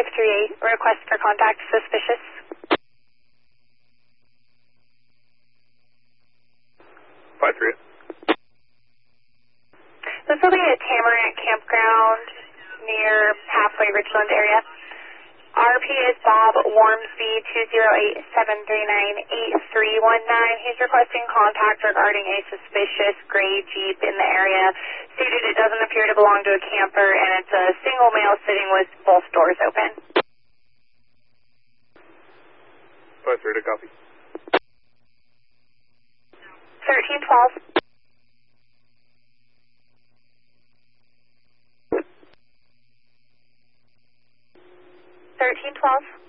538, request for contact suspicious. This will be a Tamarack campground near halfway Richland area. RP is Bob Wormsby 208-739-8319. He's requesting contact regarding a suspicious gray Jeep in the area. Stated it doesn't appear to belong to a camper, and it's a single male sitting with both doors open. 5-3 to copy. 1312. 1312.